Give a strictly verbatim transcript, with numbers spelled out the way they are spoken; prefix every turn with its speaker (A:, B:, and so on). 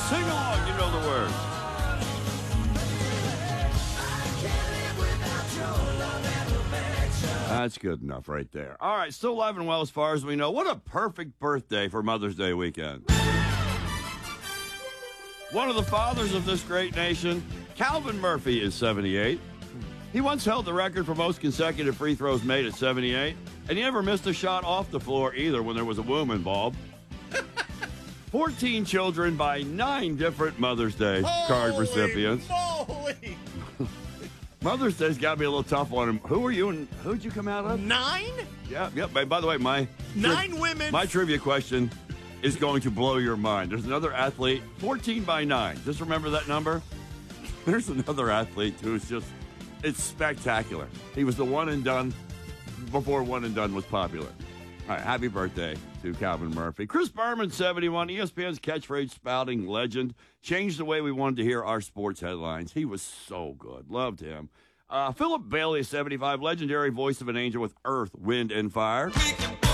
A: Sing along, you know the words. That's good enough right there. All right, still alive and well as far as we know. What a perfect birthday for Mother's Day weekend. One of the fathers of this great nation, Calvin Murphy, is seventy-eight. He once held the record for most consecutive free throws made at seventy-eight, and he never missed a shot off the floor either when there was a womb involved. fourteen children by nine different Mother's Day
B: Holy
A: card recipients.
B: Moly.
A: Mother's Day's got to be a little tough on him. Who are you and who'd you come out of?
B: Nine?
A: Yeah, yeah. By, by the way, my
B: Nine
A: tri-
B: women.
A: My trivia question is going to blow your mind. There's another athlete, fourteen by nine. Just remember that number. There's another athlete who's just, it's spectacular. He was the one and done before one and done was popular. All right, happy birthday to Calvin Murphy. Chris Berman, seventy-one, E S P N's catchphrase spouting legend, changed the way we wanted to hear our sports headlines. He was so good. Loved him. Uh, Philip Bailey, seventy-five, legendary voice of an angel with Earth, Wind, and Fire.